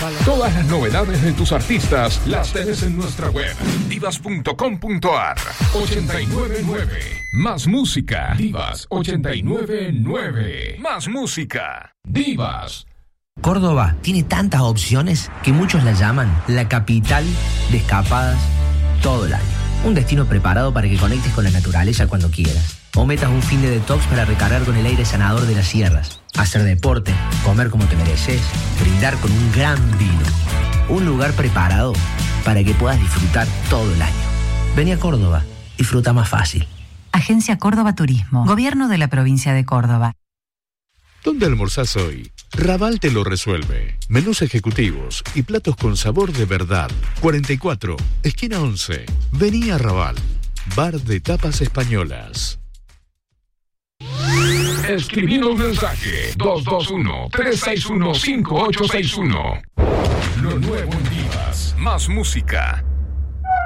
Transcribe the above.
Todas las novedades de tus artistas las tenés en nuestra web divas.com.ar. 899 más música. Divas 899 más música. Divas. Córdoba tiene tantas opciones que muchos la llaman la capital de escapadas todo el año. Un destino preparado para que conectes con la naturaleza cuando quieras. O metas un fin de detox para recargar con el aire sanador de las sierras. Hacer deporte, comer como te mereces, brindar con un gran vino. Un lugar preparado para que puedas disfrutar todo el año. Vení a Córdoba, disfruta más fácil. Agencia Córdoba Turismo, Gobierno de la Provincia de Córdoba. ¿Dónde almorzás hoy? Raval te lo resuelve. Menús ejecutivos y platos con sabor de verdad. 44, esquina 11. Vení a Raval. Bar de tapas españolas. Escribir un mensaje 221-361-5861. Lo nuevo en Divas. Más música.